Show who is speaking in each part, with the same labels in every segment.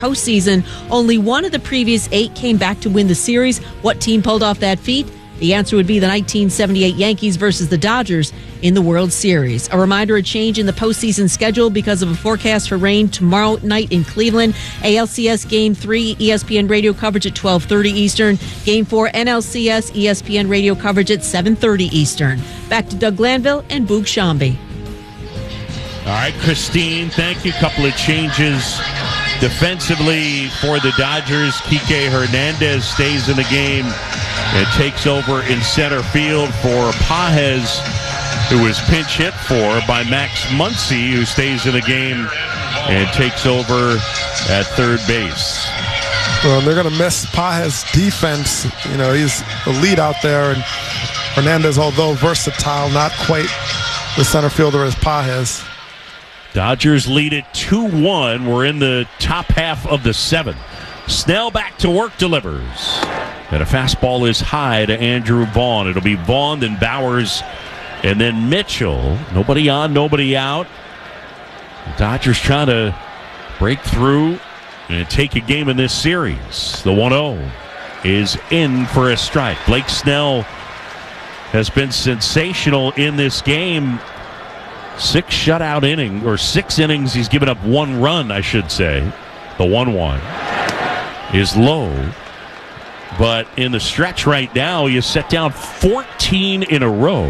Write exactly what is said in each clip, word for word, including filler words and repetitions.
Speaker 1: postseason. Only one of the previous eight came back to win the series. What team pulled off that feat? The answer would be the nineteen seventy-eight Yankees versus the Dodgers in the World Series. A reminder, a change in the postseason schedule because of a forecast for rain tomorrow night in Cleveland. A L C S Game three, E S P N radio coverage at twelve thirty Eastern. Game four, N L C S, E S P N radio coverage at seven thirty Eastern. Back to Doug Glanville and Boog Shambi.
Speaker 2: All right, Christine, thank you. Couple of changes defensively for the Dodgers. Kike Hernandez stays in the game and takes over in center field for Pages, who was pinch hit for by Max Muncy, who stays in the game and takes over at third base.
Speaker 3: Well, they're going to miss Pages' defense. You know, he's elite out there, and Hernandez, although versatile, not quite the center fielder as Pages.
Speaker 2: Dodgers lead it two one. We're in the top half of the seventh. Snell back to work, delivers. And a fastball is high to Andrew Vaughn. It'll be Vaughn, then Bowers, and then Mitchell. Nobody on, nobody out. The Dodgers trying to break through and take a game in this series. The one oh is in for a strike. Blake Snell has been sensational in this game. Six shutout innings, or six innings, he's given up one run, I should say. The one one is low. But in the stretch right now, you set down fourteen in a row.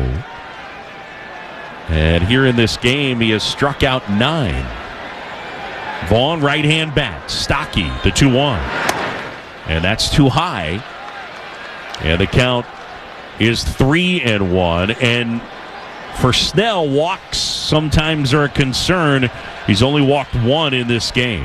Speaker 2: And here in this game, he has struck out nine. Vaughn, right-hand bat. Stocky, the two one. And that's too high. And the count is three and one. And for Snell, walks sometimes are a concern. He's only walked one in this game.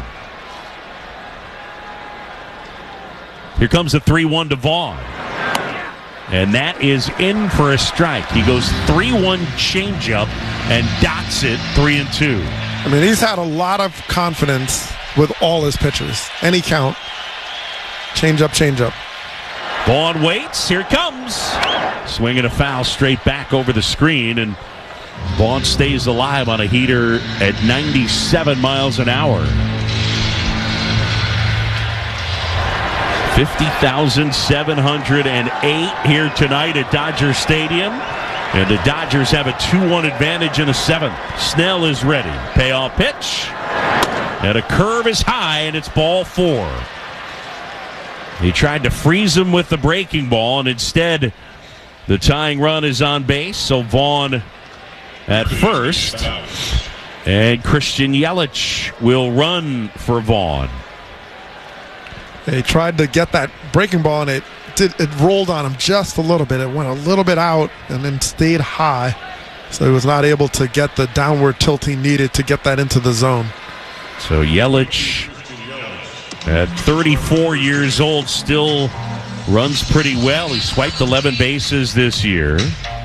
Speaker 2: Here comes the three one to Vaughn. And that is in for a strike. He goes three one changeup and dots it three and two.
Speaker 3: I mean, he's had a lot of confidence with all his pitchers. Any count. Changeup, changeup.
Speaker 2: Vaughn waits. Here it comes. Swinging a foul straight back over the screen, and Vaughn stays alive on a heater at ninety-seven miles an hour. fifty thousand seven hundred eight here tonight at Dodger Stadium. And the Dodgers have a two one advantage in the seventh. Snell is ready. Payoff pitch. And a curve is high, and it's ball four. He tried to freeze him with the breaking ball, and instead the tying run is on base. So Vaughn at first. And Christian Yelich will run for Vaughn.
Speaker 3: They tried to get that breaking ball, and it did, it rolled on him just a little bit. It went a little bit out and then stayed high. So he was not able to get the downward tilt he needed to get that into the zone.
Speaker 2: So Yelich, at thirty-four years old, still runs pretty well. He swiped eleven bases this year.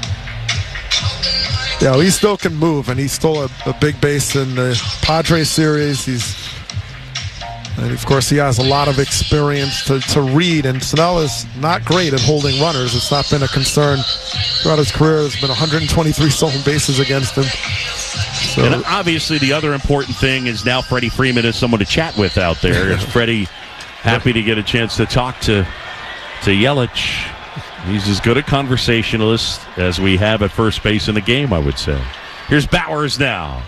Speaker 3: Yeah, well, he still can move, and he stole a, a big base in the Padres series. He's, and of course, he has a lot of experience to, to read, and Snell is not great at holding runners. It's not been a concern throughout his career. There's been one hundred twenty-three stolen bases against him. So,
Speaker 2: and obviously, the other important thing is now Freddie Freeman is someone to chat with out there. Is Freddie happy to get a chance to talk to to Yelich? He's as good a conversationalist as we have at first base in the game, I would say. Here's Bowers now.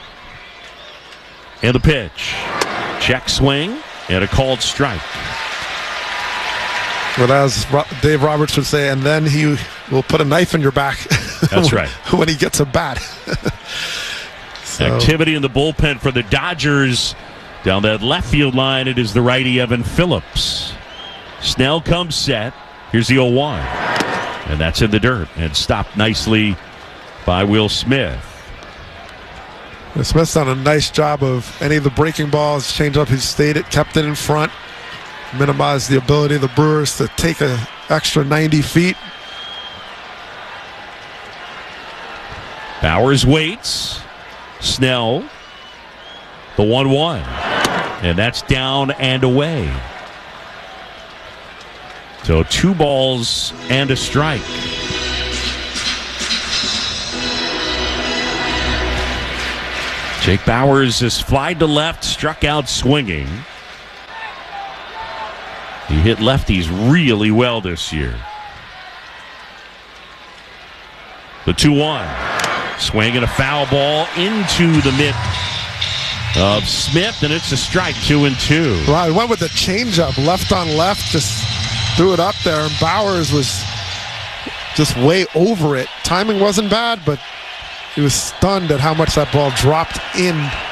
Speaker 2: And the pitch. Check swing and a called strike.
Speaker 3: But as Dave Roberts would say, and then he will put a knife in your back.
Speaker 2: That's right.
Speaker 3: When he gets a bat. So.
Speaker 2: Activity in the bullpen for the Dodgers. Down that left field line, it is the righty Evan Phillips. Snell comes set. Here's the oh one. And that's in the dirt and stopped nicely by Will Smith.
Speaker 3: Smith's done a nice job of any of the breaking balls, change up, he's stayed it, kept it in front, minimized the ability of the Brewers to take an extra ninety feet.
Speaker 2: Bowers waits. Snell, the one one. And that's down and away. So two balls and a strike. Jake Bowers has flied to left, struck out swinging. He hit lefties really well this year. The two one. Swinging a foul ball into the mitt of Smith, and it's a strike, two and two.
Speaker 3: Right, went with the changeup, left on left, just threw it up there, and Bowers was just way over it. Timing wasn't bad, but he was stunned at how much that ball dropped in.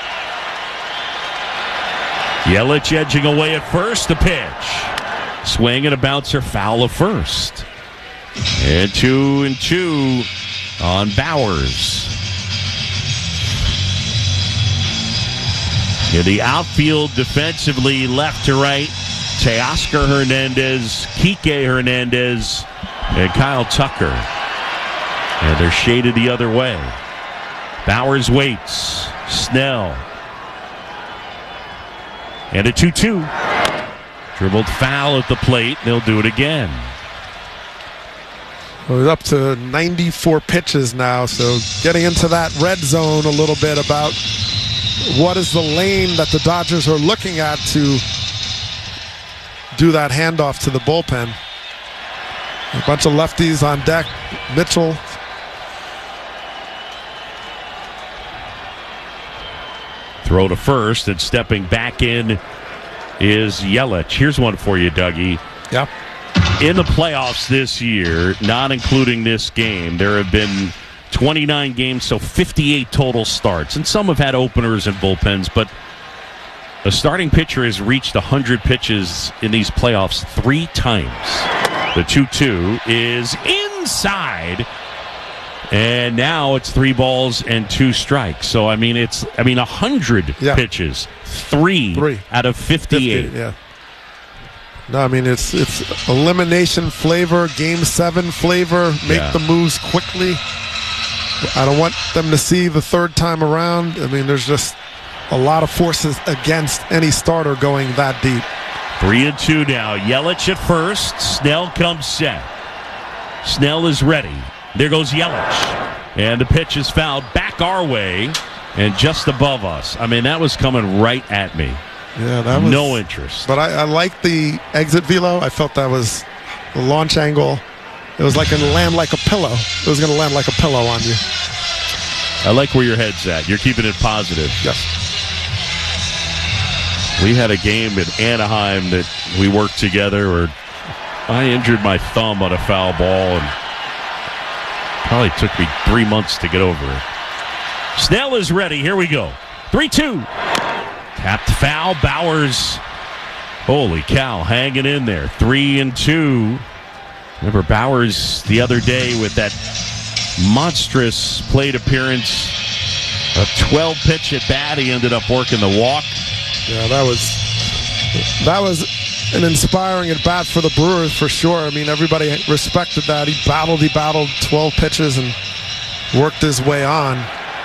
Speaker 2: Yelich edging away at first, the pitch. Swing and a bouncer, foul of first. And two and two on Bowers. In the outfield defensively, left to right, Teoscar Hernandez, Kike Hernandez, and Kyle Tucker. And they're shaded the other way. Bowers waits. Snell. And a two two. Dribbled foul at the plate. They'll do it again.
Speaker 3: We're up to ninety-four pitches now, so getting into that red zone a little bit about what is the lane that the Dodgers are looking at to do that handoff to the bullpen. A bunch of lefties on deck. Mitchell.
Speaker 2: Throw to first, and stepping back in is Yelich. Here's one for you, Dougie.
Speaker 3: Yep.
Speaker 2: In the playoffs this year, not including this game, there have been twenty-nine games, so fifty-eight total starts. And some have had openers and bullpens, but a starting pitcher has reached one hundred pitches in these playoffs three times. The two two is inside. And now it's three balls and two strikes. So, I mean, it's, I mean, one hundred
Speaker 3: yeah.
Speaker 2: pitches. Three, Three out of fifty-eight.
Speaker 3: fifty, yeah. No, I mean, it's it's elimination flavor, game seven flavor, make
Speaker 2: yeah.
Speaker 3: the moves quickly. I don't want them to see the third time around. I mean, there's just a lot of forces against any starter going that deep.
Speaker 2: Three and two now. Yelich at first. Snell comes set. Snell is ready. There goes Yelich. And the pitch is fouled back our way and just above us. I mean, that was coming right at me.
Speaker 3: Yeah, that was
Speaker 2: no interest.
Speaker 3: But I, I like the exit velo. I felt that was the launch angle. It was like going to land like a pillow. It was going to land like a pillow on you.
Speaker 2: I like where your head's at. You're keeping it positive.
Speaker 3: Yes.
Speaker 2: We had a game in Anaheim that we worked together where I injured my thumb on a foul ball, and probably took me three months to get over it. Snell is ready. Here we go. three two. Tapped foul. Bowers. Holy cow. Hanging in there. Three and two. Remember Bowers the other day with that monstrous plate appearance. A twelve pitch at bat. He ended up working the walk.
Speaker 3: Yeah, that was that was an inspiring at bat for the Brewers for sure. I mean, everybody respected that. He battled, he battled twelve pitches and worked his way on.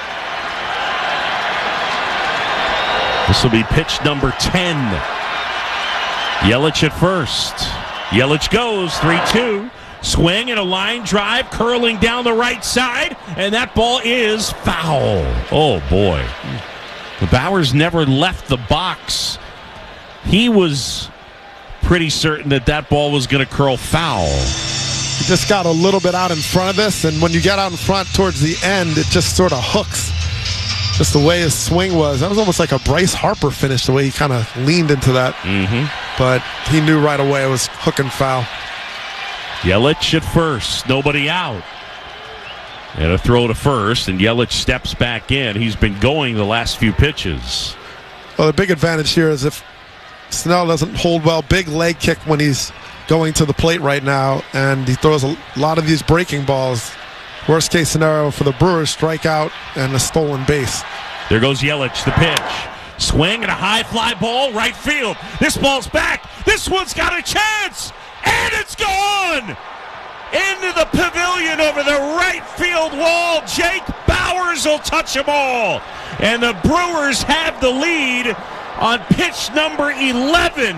Speaker 2: This will be pitch number ten. Yelich at first. Yelich goes, three two. Swing and a line drive, curling down the right side, and that ball is foul. Oh, boy. The Bowers never left the box. He was pretty certain that that ball was going to curl foul.
Speaker 3: He just got a little bit out in front of this, and when you get out in front towards the end, it just sort of hooks. Just the way his swing was. That was almost like a Bryce Harper finish, the way he kind of leaned into that.
Speaker 2: Mm-hmm.
Speaker 3: But he knew right away it was hook and foul.
Speaker 2: Yelich at first, nobody out. And a throw to first, and Yelich steps back in. He's been going the last few pitches.
Speaker 3: Well, the big advantage here is if Snell doesn't hold well, big leg kick when he's going to the plate right now, and he throws a lot of these breaking balls. Worst case scenario for the Brewers, strikeout and a stolen base.
Speaker 2: There goes Yelich, the pitch. Swing and a high fly ball, right field. This ball's back. This one's got a chance. And it's gone! Into the pavilion over the right field wall. Jake Bowers will touch them all. And the Brewers have the lead on pitch number eleven.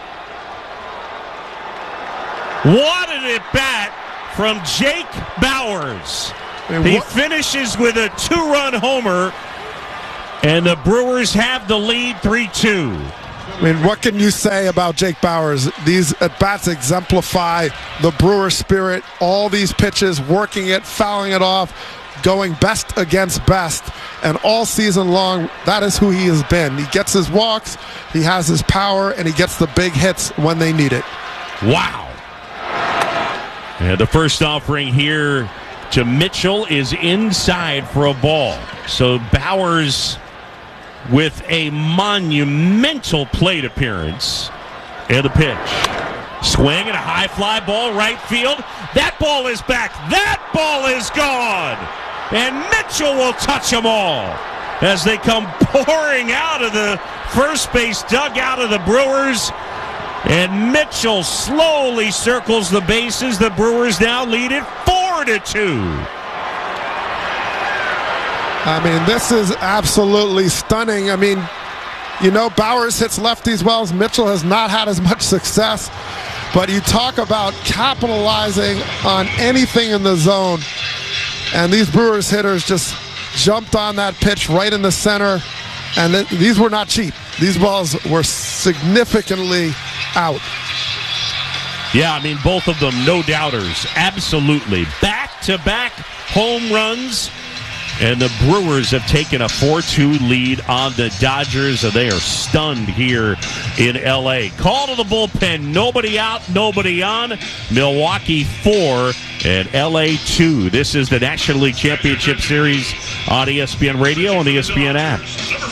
Speaker 2: What an at-bat from Jake Bowers. He finishes with a two-run homer, and the Brewers have the lead three two.
Speaker 3: I mean, what can you say about Jake Bauers? These at-bats exemplify the Brewer spirit. All these pitches, working it, fouling it off, going best against best. And all season long, that is who he has been. He gets his walks, he has his power, and he gets the big hits when they need it.
Speaker 2: Wow. And the first offering here to Mitchell is inside for a ball. So Bauers with a monumental plate appearance. And the pitch. Swing and a high fly ball right field. That ball is back. That ball is gone. And Mitchell will touch them all as they come pouring out of the first base dugout of the Brewers. And Mitchell slowly circles the bases. The Brewers now lead it four to two.
Speaker 3: I mean, this is absolutely stunning. I mean, you know, Bauers hits lefties well. Mitchell has not had as much success. But you talk about capitalizing on anything in the zone. And these Brewers hitters just jumped on that pitch right in the center. And th- these were not cheap. These balls were significantly out.
Speaker 2: Yeah, I mean, both of them, no doubters. Absolutely. Back-to-back home runs. And the Brewers have taken a four two lead on the Dodgers, and they are stunned here in L A. Call to the bullpen. Nobody out, nobody on. Milwaukee four and L A two. This is the National League Championship Series on E S P N Radio and the E S P N app.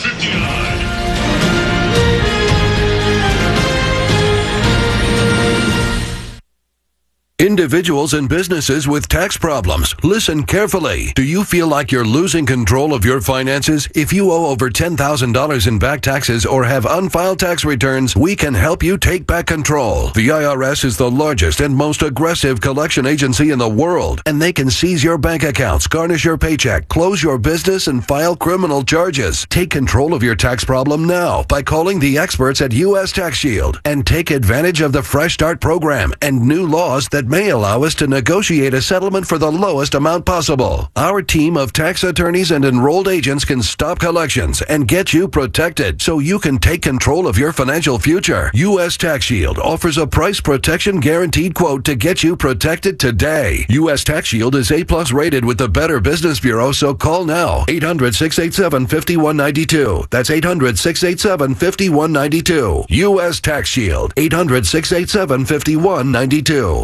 Speaker 4: Individuals and businesses with tax problems, listen carefully. Do you feel like you're losing control of your finances? If you owe over ten thousand dollars in back taxes or have unfiled tax returns, we can help you take back control. The I R S is the largest and most aggressive collection agency in the world, and they can seize your bank accounts, garnish your paycheck, close your business, and file criminal charges. Take control of your tax problem now by calling the experts at U S Tax Shield and take advantage of the Fresh Start program and new laws that may allow us to negotiate a settlement for the lowest amount possible. Our team of tax attorneys and enrolled agents can stop collections and get you protected so you can take control of your financial future. U S Tax Shield offers a price protection guaranteed quote to get you protected today. U S Tax Shield is A plus rated with the Better Business Bureau, so call now. eight hundred, six eight seven, five one nine two. That's eight hundred, six eight seven, five one nine two. U S Tax Shield. eight hundred, six eight seven, five one nine two.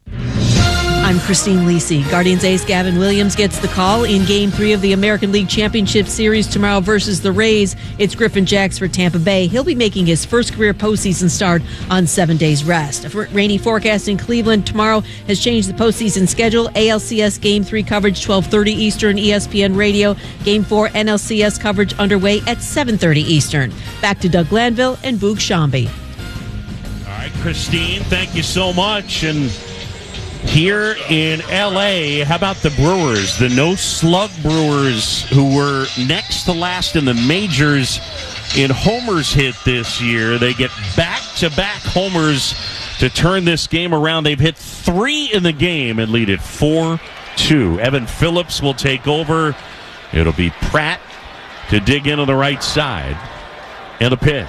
Speaker 1: I'm Christine Lisi. Guardians ace Gavin Williams gets the call in Game three of the American League Championship Series tomorrow versus the Rays. It's Griffin Jacks for Tampa Bay. He'll be making his first career postseason start on seven days rest. A rainy forecast in Cleveland tomorrow has changed the postseason schedule. A L C S Game three coverage twelve thirty Eastern, E S P N Radio. Game four N L C S coverage underway at seven thirty Eastern. Back to Doug Glanville and Boog Shambi.
Speaker 2: All right, Christine, thank you so much. And here in L A, how about the Brewers? The no-slug Brewers, who were next to last in the majors in homers hit this year. They get back-to-back homers to turn this game around. They've hit three in the game and lead it four two. Evan Phillips will take over. It'll be Pratt to dig in on the right side. And the pitch.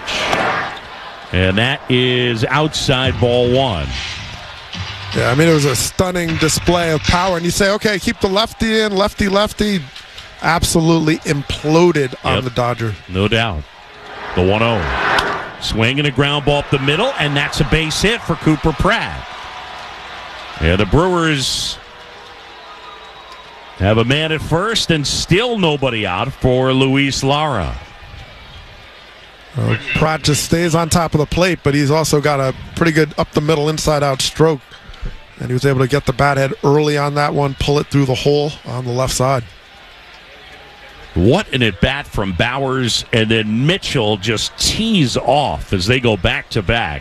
Speaker 2: And that is outside ball one.
Speaker 3: Yeah, I mean, it was a stunning display of power. And you say, okay, keep the lefty in, lefty, lefty. Absolutely imploded yep. on the Dodgers.
Speaker 2: No doubt. The one oh. Swinging a ground ball up the middle, and that's a base hit for Cooper Pratt. Yeah, the Brewers have a man at first and still nobody out for Luis Lara.
Speaker 3: Uh, Pratt just stays on top of the plate, but he's also got a pretty good up-the-middle, inside-out stroke. And he was able to get the bat head early on that one, pull it through the hole on the left side.
Speaker 2: What an at-bat from Bauers, and then Mitchell just tees off as they go back-to-back.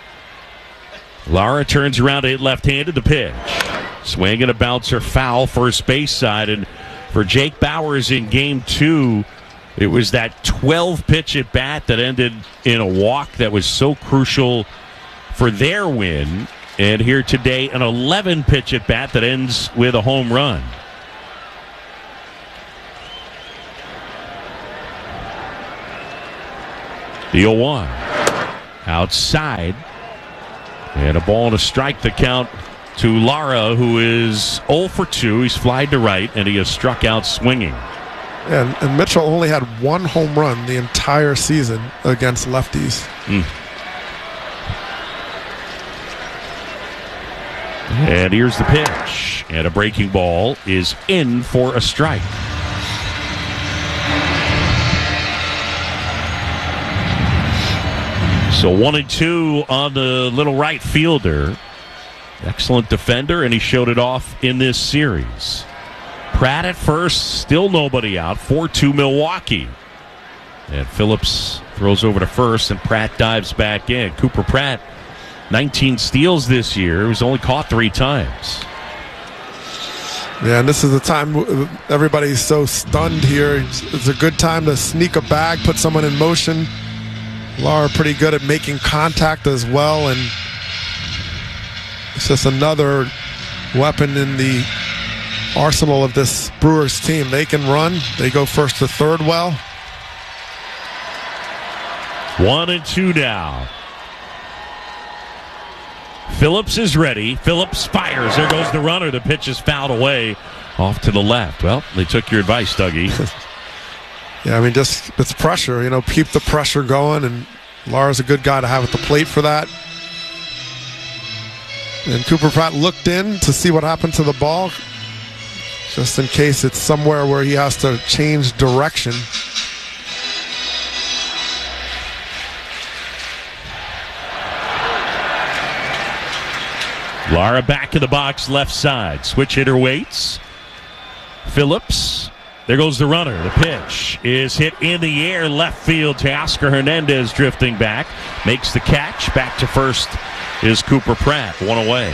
Speaker 2: Lara turns around to hit left-handed, the pitch. Swing and a bouncer foul first base side. And for Jake Bauers in game two, it was that twelve-pitch at-bat that ended in a walk that was so crucial for their win. And here today, an eleven-pitch at-bat that ends with a home run. The oh one. outside. And a ball and a strike to count to Lara, who is oh for two. He's flied to right, and he has struck out swinging.
Speaker 3: And, and Mitchell only had one home run the entire season against lefties.
Speaker 2: Mm. And here's the pitch. And a breaking ball is in for a strike. So one and two on the little right fielder. Excellent defender, and he showed it off in this series. Pratt at first, still nobody out. four two Milwaukee. And Phillips throws over to first, and Pratt dives back in. Cooper Pratt, nineteen steals this year. He was only caught three times.
Speaker 3: Yeah, and this is the time everybody's so stunned here. It's a good time to sneak a bag, put someone in motion. Lara pretty good at making contact as well, and it's just another weapon in the arsenal of this Brewers team. They can run. They go first to third well.
Speaker 2: One and two now. Phillips is ready. Phillips fires. There goes the runner. The pitch is fouled away off to the left. Well, they took your advice, Dougie.
Speaker 3: Yeah, I mean, just it's pressure. You know, keep the pressure going, and Lara's a good guy to have at the plate for that. And Cooper Pratt looked in to see what happened to the ball, just in case it's somewhere where he has to change direction.
Speaker 2: Lara back in the box, left side. Switch hitter waits. Phillips. There goes the runner. The pitch is hit in the air, left field. Teoscar Hernandez drifting back. Makes the catch. Back to first is Cooper Pratt. One away.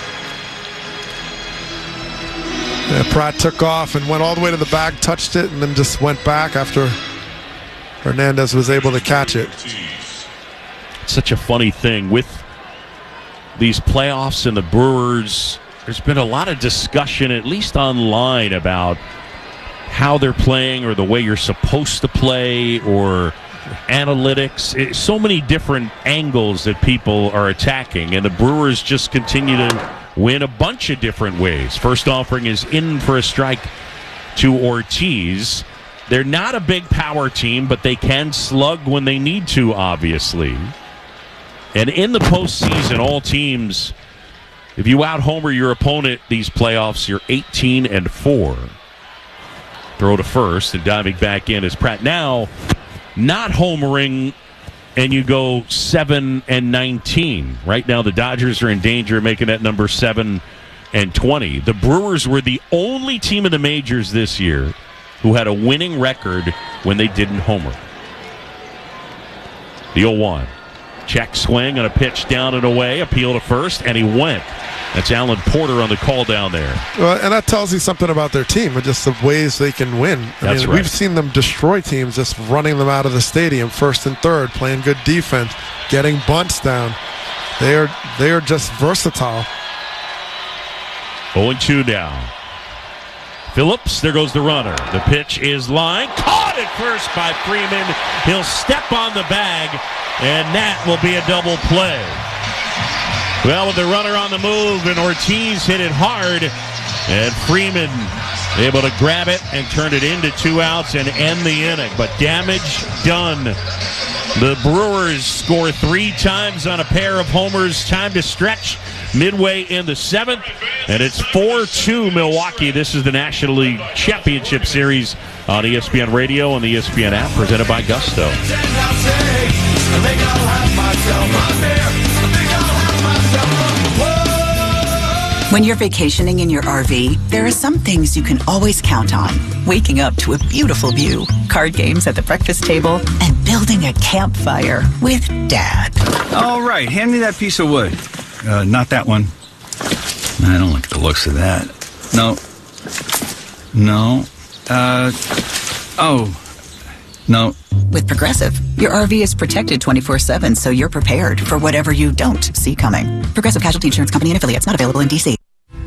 Speaker 3: Yeah, Pratt took off and went all the way to the bag, touched it, and then just went back after Hernandez was able to catch it.
Speaker 2: It's such a funny thing with these playoffs and the Brewers. There's been a lot of discussion, at least online, about how they're playing or the way you're supposed to play or analytics. It's so many different angles that people are attacking, and the Brewers just continue to win a bunch of different ways. First offering is in for a strike to Ortiz. They're not a big power team, but they can slug when they need to, obviously. And in the postseason, all teams, if you out-homer your opponent these playoffs, you're eighteen and four. Throw to first, and diving back in is Pratt. Now, not homering, and you go seven and nineteen. Right now, the Dodgers are in danger of making that number seven and twenty. The Brewers were the only team in the majors this year who had a winning record when they didn't homer. The oh one. Check swing on a pitch down and away. Appeal to first, and he went. That's Alan Porter on the call down there.
Speaker 3: Well, and that tells you something about their team, and just the ways they can win. I
Speaker 2: That's
Speaker 3: mean,
Speaker 2: right.
Speaker 3: We've seen them destroy teams just running them out of the stadium, first and third, playing good defense, getting bunts down. They are they are just versatile.
Speaker 2: oh and two now. Phillips, there goes the runner. The pitch is lined. Caught at first by Freeman. He'll step on the bag, and that will be a double play. Well, with the runner on the move, and Ortiz hit it hard, and Freeman able to grab it and turn it into two outs and end the inning. But damage done. The Brewers score three times on a pair of homers. Time to stretch midway in the seventh, and it's four two Milwaukee. This is the National League Championship Series on E S P N Radio and the E S P N app, presented by Gusto.
Speaker 5: When you're vacationing in your R V, there are some things you can always count on. Waking up to a beautiful view, card games at the breakfast table, and building a campfire with Dad.
Speaker 6: All right, hand me that piece of wood. Uh, not that one. I don't like the looks of that. No. No. Uh, oh. No.
Speaker 5: With Progressive, your R V is protected twenty-four seven, so you're prepared for whatever you don't see coming. Progressive Casualty Insurance Company and affiliates, not available in D C.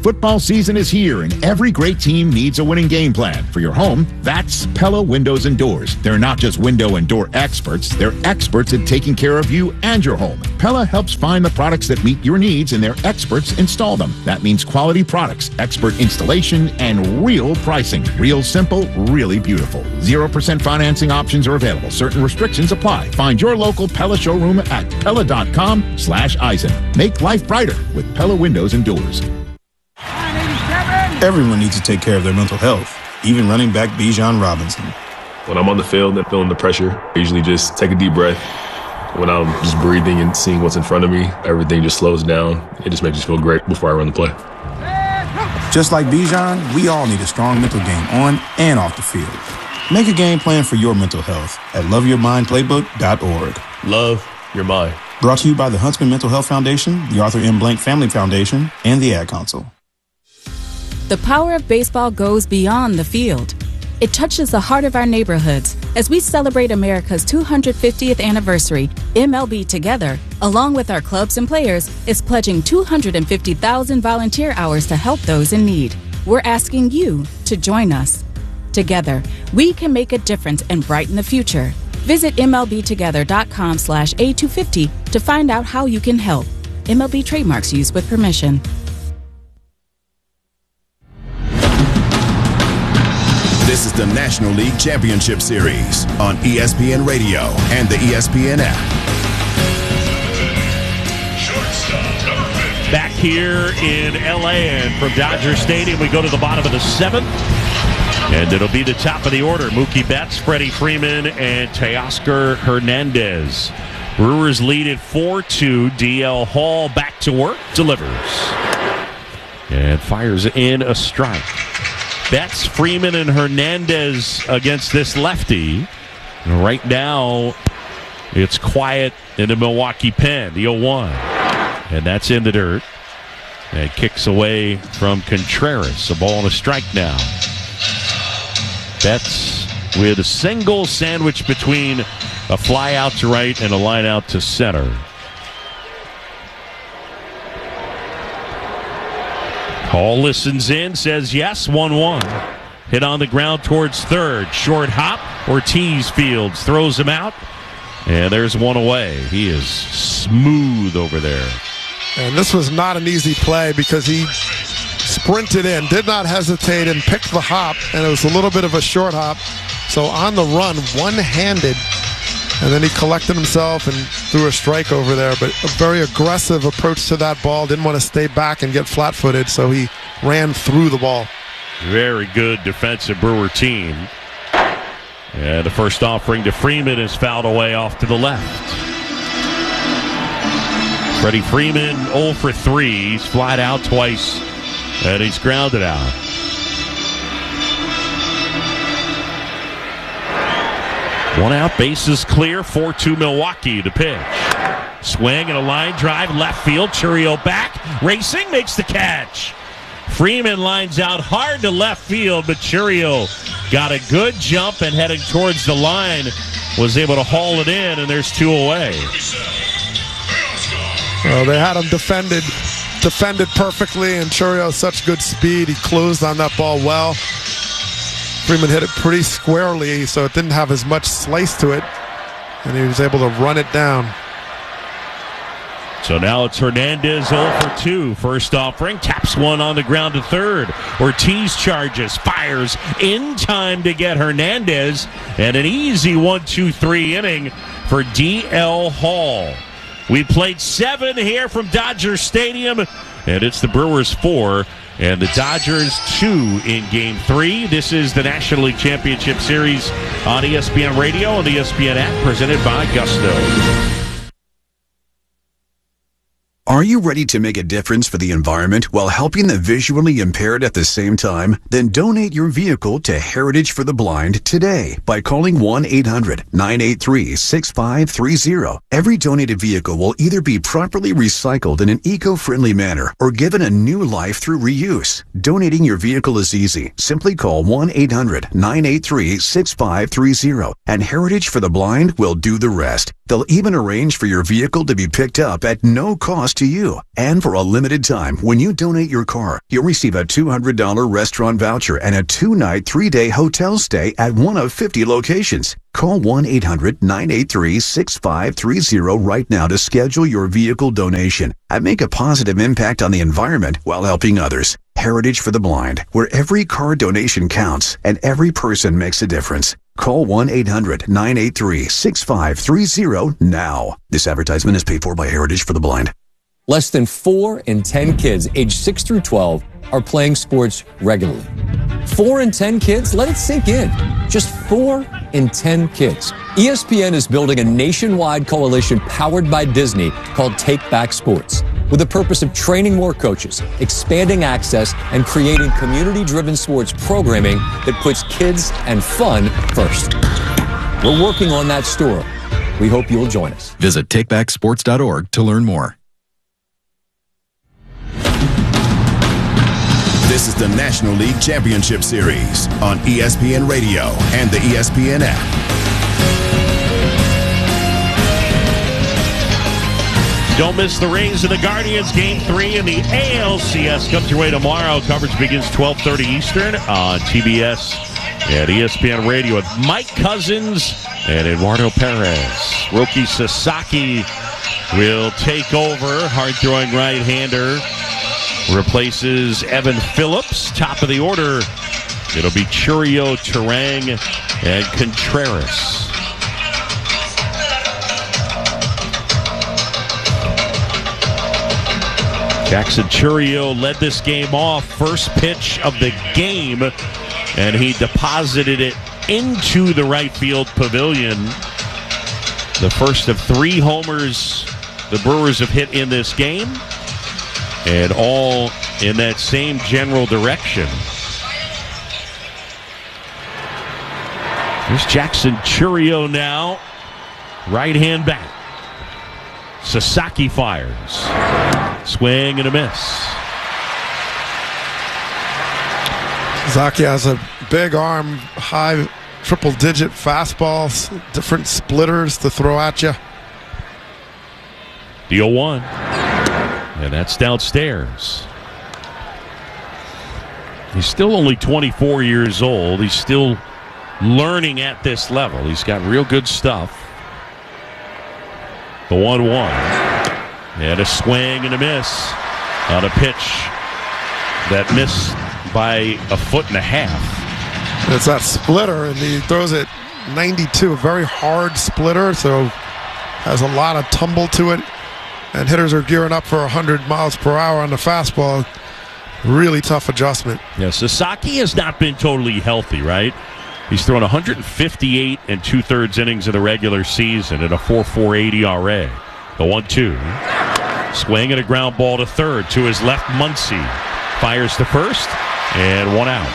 Speaker 7: Football season is here, and every great team needs a winning game plan. For your home, that's Pella Windows and Doors. They're not just window and door experts, they're experts at taking care of you and your home. Pella helps find the products that meet your needs, and their experts install them. That means quality products, expert installation, and real pricing. Real simple, really beautiful. zero percent financing options are available. Certain restrictions apply. Find your local Pella showroom at Pella.com slash Eisen. Make life brighter with Pella Windows and Doors.
Speaker 8: Everyone needs to take care of their mental health, even running back Bijan Robinson.
Speaker 9: When I'm on the field and feeling the pressure, I usually just take a deep breath. When I'm just breathing and seeing what's in front of me, everything just slows down. It just makes me feel great before I run the play.
Speaker 8: Just like Bijan, we all need a strong mental game on and off the field. Make a game plan for your mental health at love your mind playbook dot org.
Speaker 9: Love your mind.
Speaker 8: Brought to you by the Huntsman Mental Health Foundation, the Arthur M. Blank Family Foundation, and the Ad Council.
Speaker 10: The power of baseball goes beyond the field. It touches the heart of our neighborhoods. As we celebrate America's two hundred fiftieth anniversary, M L B Together, along with our clubs and players, is pledging two hundred fifty thousand volunteer hours to help those in need. We're asking you to join us. Together, we can make a difference and brighten the future. Visit M L B together dot com slash A two fifty to find out how you can help. M L B trademarks used with permission.
Speaker 11: This is the National League Championship Series on E S P N Radio and the E S P N app.
Speaker 2: Back here in L A and from Dodger Stadium, we go to the bottom of the seventh. And it'll be the top of the order. Mookie Betts, Freddie Freeman, and Teoscar Hernandez. Brewers lead it four two. D L Hall back to work, delivers. And fires in a strike. Betts, Freeman, and Hernandez against this lefty. And right now, it's quiet in the Milwaukee pen, the oh one. And that's in the dirt. And kicks away from Contreras. A ball and a strike now. Betts with a single sandwich between a fly out to right and a line out to center. Hall listens in, says yes, one one. Hit on the ground towards third. Short hop. Ortiz fields, throws him out. And there's one away. He is smooth over there.
Speaker 3: And this was not an easy play because he sprinted in, did not hesitate, and picked the hop. And it was a little bit of a short hop. So on the run, one-handed. And then he collected himself and threw a strike over there. But a very aggressive approach to that ball. Didn't want to stay back and get flat-footed, so he ran through the ball.
Speaker 2: Very good defensive Brewer team. And the first offering to Freeman is fouled away off to the left. Freddie Freeman oh for three. He's flied out twice, and he's grounded out. One out, bases clear, four two Milwaukee. The pitch. Swing and a line drive, left field. Chourio back, racing, makes the catch. Freeman lines out hard to left field, but Chourio got a good jump and heading towards the line, was able to haul it in, and there's two away.
Speaker 3: Well, they had him defended, defended perfectly, and Chourio has such good speed. He closed on that ball well. Freeman hit it pretty squarely, so it didn't have as much slice to it, and he was able to run it down.
Speaker 2: So now it's Hernandez oh for two. First offering, taps one on the ground to third. Ortiz charges, fires in time to get Hernandez, and an easy one two three inning for D L Hall. We played seven here from Dodger Stadium, and it's the Brewers four and the Dodgers two in game three. This is the National League Championship Series on E S P N Radio and the E S P N app, presented by Gusto.
Speaker 12: Are you ready to make a difference for the environment while helping the visually impaired at the same time? Then donate your vehicle to Heritage for the Blind today by calling one eight hundred nine eight three six five three zero. Every donated vehicle will either be properly recycled in an eco-friendly manner or given a new life through reuse. Donating your vehicle is easy. Simply call one eight hundred nine eight three six five three zero and Heritage for the Blind will do the rest. They'll even arrange for your vehicle to be picked up at no cost to you. And for a limited time, when you donate your car, you'll receive a two hundred dollars restaurant voucher and a two-night, three-day hotel stay at one of fifty locations. Call one eight hundred nine eight three six five three zero right now to schedule your vehicle donation and make a positive impact on the environment while helping others. Heritage for the Blind, where every car donation counts and every person makes a difference. Call one eight hundred nine eight three six five three zero now. This advertisement is paid for by Heritage for the Blind.
Speaker 13: Less than four in ten kids aged six through twelve are playing sports regularly. Four in ten kids? Let it sink in. Just four in ten kids. E S P N is building a nationwide coalition powered by Disney called Take Back Sports, with the purpose of training more coaches, expanding access, and creating community-driven sports programming that puts kids and fun first. We're working on that story. We hope you'll join us.
Speaker 14: Visit take back sports dot org to learn more.
Speaker 11: This is the National League Championship Series on E S P N Radio and the E S P N app.
Speaker 2: Don't miss the Rays and the Guardians. Game three in the A L C S comes your way tomorrow. Coverage begins twelve thirty Eastern on T B S and E S P N Radio with Mike Cousins and Eduardo Perez. Roki Sasaki will take over. Hard-throwing right-hander replaces Evan Phillips. Top of the order, it'll be Churio, Terang, and Contreras. Jackson Churio led this game off. First pitch of the game, and he deposited it into the right field pavilion. The first of three homers the Brewers have hit in this game, and all in that same general direction. Here's Jackson Churio now. Right hand back. Sasaki fires. Swing and a miss.
Speaker 3: Sasaki has a big arm, high triple-digit fastballs, different splitters to throw at you.
Speaker 2: The oh one. And that's downstairs. He's still only twenty-four years old. He's still learning at this level. He's got real good stuff. The one one. And a swing and a miss on a pitch that missed by a foot and a half.
Speaker 3: It's that splitter, and he throws it ninety-two. A very hard splitter, so has a lot of tumble to it. And hitters are gearing up for one hundred miles per hour on the fastball. Really tough adjustment.
Speaker 2: Yeah, Sasaki has not been totally healthy, right? He's thrown one hundred fifty-eight and two-thirds innings of the regular season at a four point four eight E R A. The one two. Swing and a ground ball to third. To his left, Muncy. Fires to first, and one out.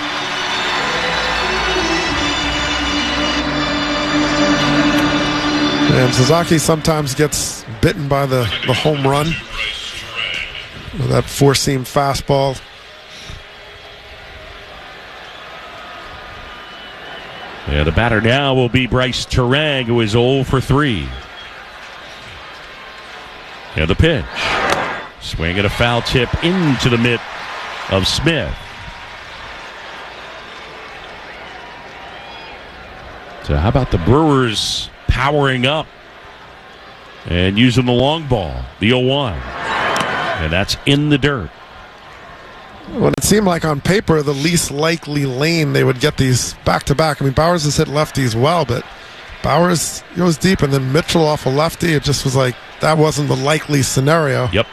Speaker 3: And Sasaki sometimes gets bitten by the, the home run. With that four-seam fastball.
Speaker 2: Yeah, the batter now will be Bryce Terang, who is oh for three. And the pitch. Swing and a foul tip into the mitt of Smith. So how about the Brewers powering up and using the long ball, the oh one. And that's in the dirt.
Speaker 3: Well, it seemed like on paper the least likely lane they would get these back-to-back. I mean, Bowers has hit lefties well, but Bowers goes deep, and then Mitchell off a lefty. It just was like that wasn't the likely scenario.
Speaker 2: Yep.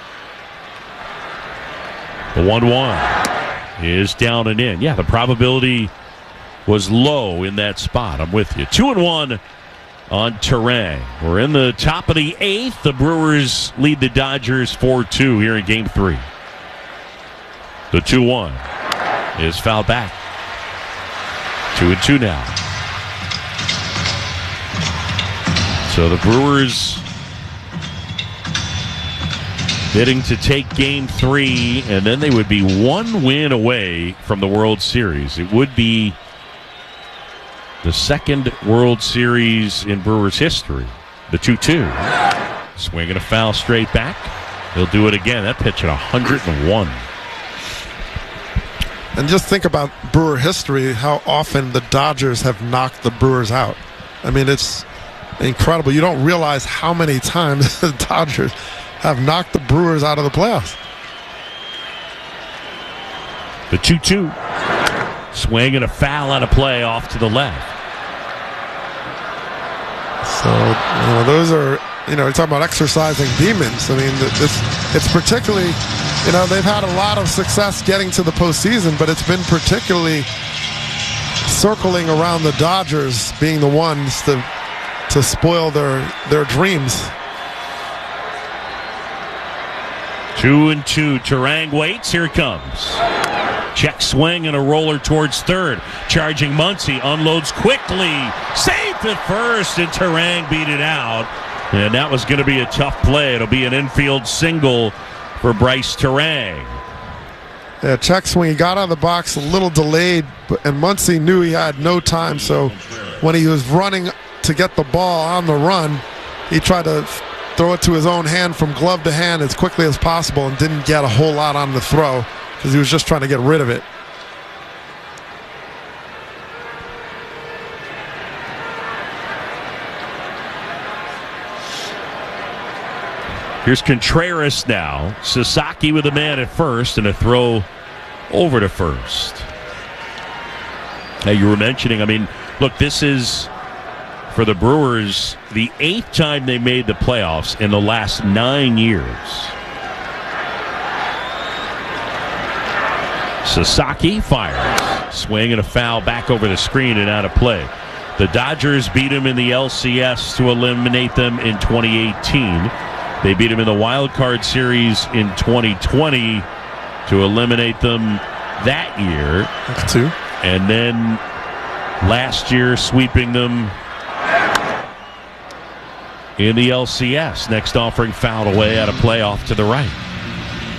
Speaker 2: The one one is down and in. Yeah, the probability was low in that spot. I'm with you. Two and one on Terang. We're in the top of the eighth. The Brewers lead the Dodgers four two here in game three. The two one is fouled back. Two and two now. So the Brewers bidding to take game three, and then they would be one win away from the World Series. It would be the second World Series in Brewers history. The two two. Swinging a foul straight back. He'll do it again. That pitch at one hundred one.
Speaker 3: And just think about Brewer history, how often the Dodgers have knocked the Brewers out. I mean, it's incredible. You don't realize how many times the Dodgers have knocked the Brewers out of the playoffs.
Speaker 2: The two two. Swing and a foul out of play off to the left.
Speaker 3: So, you know, those are, you know, you're talking about exercising demons. I mean, it's, it's particularly, you know, they've had a lot of success getting to the postseason, but it's been particularly circling around the Dodgers being the ones to to spoil their their dreams.
Speaker 2: Two and two. Turang waits. Here it comes. Check swing and a roller towards third. Charging Muncy. Unloads quickly. Safe at first, and Turang beat it out. And that was going to be a tough play. It'll be an infield single for Bryce Turang.
Speaker 3: Yeah, check swing. He got out of the box a little delayed, but, and Muncy knew he had no time. So when he was running to get the ball on the run, he tried to throw it to his own hand from glove to hand as quickly as possible and didn't get a whole lot on the throw because he was just trying to get rid of it.
Speaker 2: Here's Contreras now. Sasaki with a man at first and a throw over to first. Now you were mentioning, I mean, look, this is, for the Brewers, the eighth time they made the playoffs in the last nine years. Sasaki fires. Swing and a foul back over the screen and out of play. The Dodgers beat them in the L C S to eliminate them in twenty eighteen. They beat them in the wild card series in twenty twenty to eliminate them that year.
Speaker 3: That's two.
Speaker 2: And then last year sweeping them in the L C S. Next offering fouled away out of play off to the right.